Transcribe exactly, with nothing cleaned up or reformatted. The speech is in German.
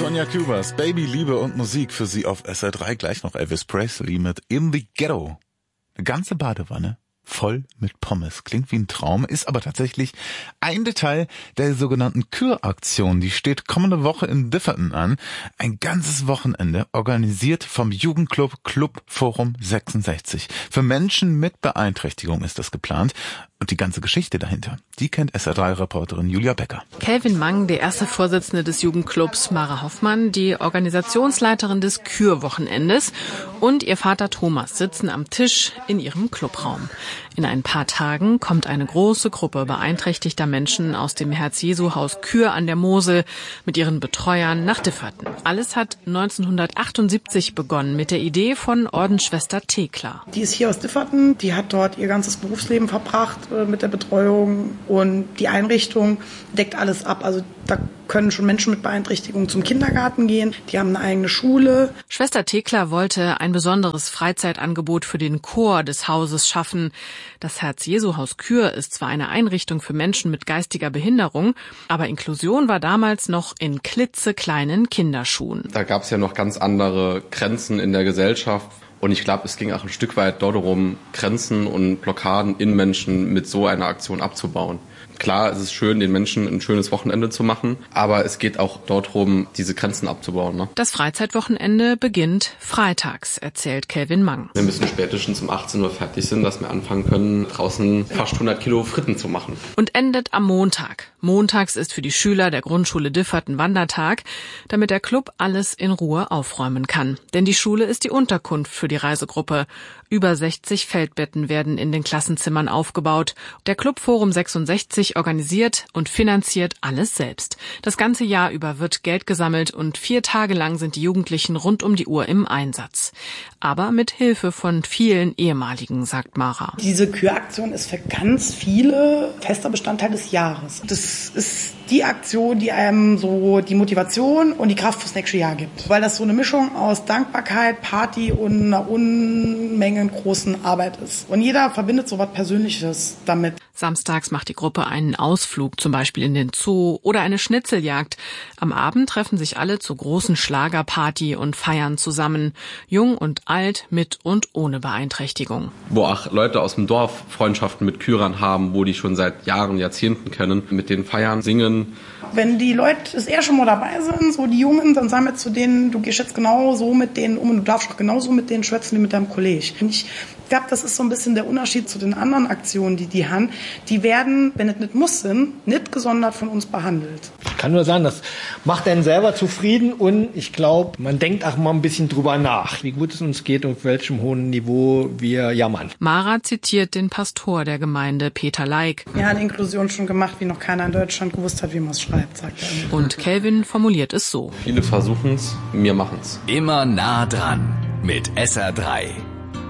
Tonya Kübers, Baby, Liebe und Musik für Sie auf S R drei. Gleich noch Elvis Presley mit In the Ghetto. Eine ganze Badewanne voll mit Pommes. Klingt wie ein Traum, ist aber tatsächlich ein Detail der sogenannten Küraktion. Die steht kommende Woche in Differten an. Ein ganzes Wochenende, organisiert vom Jugendclub Club Forum sechsundsechzig. Für Menschen mit Beeinträchtigung ist das geplant. Und die ganze Geschichte dahinter, die kennt S R drei Reporterin Julia Becker. Kelvin Mang, der erste Vorsitzende des Jugendclubs, Mara Hoffmann, die Organisationsleiterin des Kürwochenendes und ihr Vater Thomas sitzen am Tisch in ihrem Clubraum. In ein paar Tagen kommt eine große Gruppe beeinträchtigter Menschen aus dem Herz-Jesu-Haus Kür an der Mosel mit ihren Betreuern nach Differten. Alles hat neunzehnhundertachtundsiebzig begonnen mit der Idee von Ordensschwester Thekla. Die ist hier aus Differten, die hat dort ihr ganzes Berufsleben verbracht mit der Betreuung und die Einrichtung deckt alles ab. Also da können schon Menschen mit Beeinträchtigung zum Kindergarten gehen. Die haben eine eigene Schule. Schwester Thekla wollte ein besonderes Freizeitangebot für den Chor des Hauses schaffen. Das Herz-Jesu-Haus Kür ist zwar eine Einrichtung für Menschen mit geistiger Behinderung, aber Inklusion war damals noch in klitzekleinen Kinderschuhen. Da gab es ja noch ganz andere Grenzen in der Gesellschaft. Und ich glaube, es ging auch ein Stück weit dort darum, Grenzen und Blockaden in Menschen mit so einer Aktion abzubauen. Klar, es ist schön, den Menschen ein schönes Wochenende zu machen, aber es geht auch dort darum, diese Grenzen abzubauen. Ne? Das Freizeitwochenende beginnt freitags, erzählt Kelvin Mang. Wir müssen spätestens um achtzehn Uhr fertig sind, dass wir anfangen können, draußen fast hundert Kilo Fritten zu machen. Und endet am Montag. Montags ist für die Schüler der Grundschule Differten Wandertag, damit der Club alles in Ruhe aufräumen kann. Denn die Schule ist die Unterkunft für die Reisegruppe. Über sechzig Feldbetten werden in den Klassenzimmern aufgebaut. Der Club Forum sechsundsechzig organisiert und finanziert alles selbst. Das ganze Jahr über wird Geld gesammelt und vier Tage lang sind die Jugendlichen rund um die Uhr im Einsatz. Aber mit Hilfe von vielen Ehemaligen, sagt Mara. Diese Küraktion ist für ganz viele fester Bestandteil des Jahres. Das ist die Aktion, die einem so die Motivation und die Kraft fürs nächste Jahr gibt. Weil das so eine Mischung aus Dankbarkeit, Party und einer Unmenge großen Arbeit ist. Und jeder verbindet so was Persönliches damit. Samstags macht die Gruppe einen Ausflug, zum Beispiel in den Zoo oder eine Schnitzeljagd. Am Abend treffen sich alle zur großen Schlagerparty und feiern zusammen. Jung und alt, mit und ohne Beeinträchtigung. Wo auch Leute aus dem Dorf Freundschaften mit Kürern haben, wo die schon seit Jahren, Jahrzehnten kennen, mit denen feiern, singen. Wenn die Leute das eher schon mal dabei sind, so die Jungen, dann sagen wir zu denen, du gehst jetzt genau so mit denen um und du darfst auch genauso mit denen schwätzen wie mit deinem Kollegen. Und ich glaube, das ist so ein bisschen der Unterschied zu den anderen Aktionen, die die haben. Die werden, wenn es nicht muss sind, nicht gesondert von uns behandelt. Ich kann nur sagen, das macht einen selber zufrieden und ich glaube, man denkt auch mal ein bisschen drüber nach, wie gut es uns geht und auf welchem hohen Niveau wir jammern. Mara zitiert den Pastor der Gemeinde, Peter Leik. Er hat Inklusion schon gemacht, wie noch keiner in Deutschland gewusst hat, wie man es schreibt, sagt er immer. Und Kelvin formuliert es so. Viele versuchen es, wir machen es. Immer nah dran mit S R drei.